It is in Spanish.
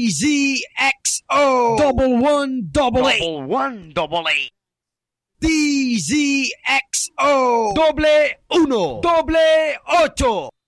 DZXO double one double eight. Double one double eight. DZXO doble uno doble ocho.